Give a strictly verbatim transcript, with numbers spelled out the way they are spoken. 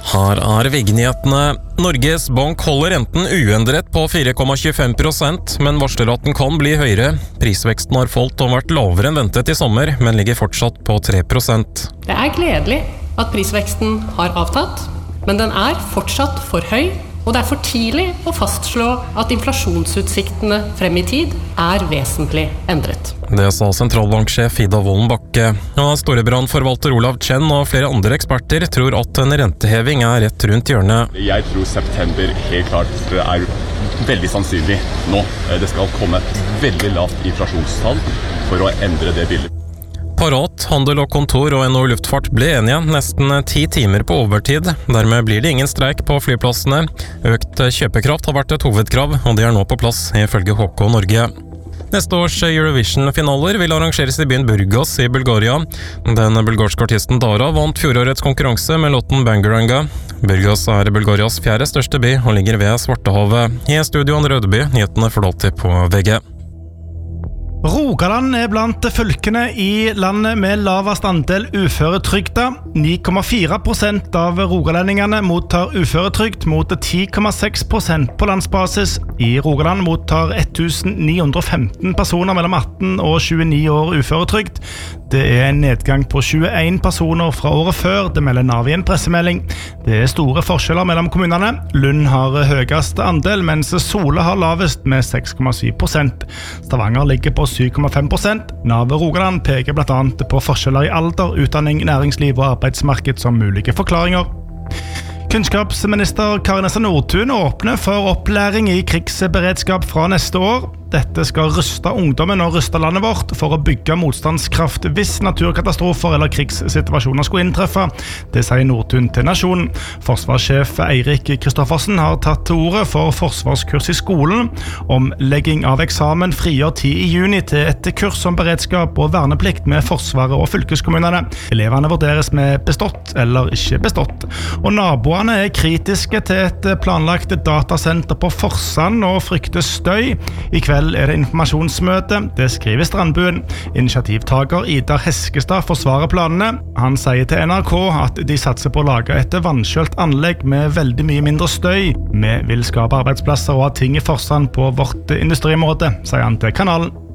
Her er V G-nyhetene. Norges Bank holder renten uendret på fire komma tjuefem prosent, men varsler at den kan bli høyere. Prisveksten har falt og vært lavere enn ventet i sommer, men ligger fortsatt på tre prosent. Det er gledelig at prisveksten har avtatt, men den er fortsatt for høy, og det er for tidlig å fastslå at inflasjonsutsiktene frem i tid er vesentlig endret. Det sa sentralbanksjef Ida Wolden Bakke. Og Storebrand-forvalter Olav Chen og flere andre eksperter tror at en renteheving er rett rundt hjørnet. Jeg tror september helt klart er veldig sannsynlig nå. Det skal komme et veldig lavt inflasjonstall for å endre det bildet. Parat, Handel og Kontor og N H O Luftfart ble enige nesten ti timer på overtid. Dermed blir det ingen streik på flyplassene. Økt kjøpekraft har vært et hovedkrav, og det er nå på plass, ifølge H K Norge. Neste års Eurovision-finaler vil arrangeres i byen Burgos i Bulgaria. Den bulgarske artisten Dara vant fjorårets konkurranse med låten Bangaranga. Burgos er Bulgarias fjerde største by og ligger ved Svartehavet. I studio Andre Rødeby, nyhetene får alltid på V G. Rogaland er blant fylkene i landet med lavest andel uføretrygda. ni komma fire prosent av rogalendingene mottar uføretrygd mot ti komma seks prosent på landsbasis. I Rogaland mottar ett tusen ni hundre og femten personer mellom atten og tjueni år uføretrygd. Det er en nedgang på tjueen personer fra året før, det melder Nav i en pressemelding. Det er store forskjeller mellom kommunene. Lund har høyest andel, mens Sola har lavest med seks komma syv prosent. Stavanger ligger på syv komma fem prosent. Nav Rogaland peker blant annet på forskjeller i alder, utdanning, næringsliv og arbeidsmarked som mulige forklaringer. Kunnskapsminister Kari Nessa Nordtun åpner for opplæring i krigsberedskap fra neste år. Dette skal ruste ungdommen og ruste landet vårt for å bygge motstandskraft hvis naturkatastrofer eller krigssituasjoner skulle inntreffe. Det sier Nordtun til Nasjonen. Forsvarssjef Eirik Kristoffersen har tatt til ordet for forsvarskurs i skolen. Omlegging av eksamen frigjør tid i juni til et kurs om beredskap og verneplikt med Forsvaret og fylkeskommunene. Elevene vurderes med bestått eller ikke bestått. Og naboene er kritiske til et planlagt datasenter på Forsand og frykter støy. I kveld er det informasjonsmøte, det skriver Strandbuen. Initiativtaker Idar Heskestad forsvarer planene. Han sier til N R K at de satser på å lage et vannkjølt anlegg med veldig mye mindre støy. Vi vil skape arbeidsplasser og ha ting i Forsand på vårt industriområde, sier han til kanalen.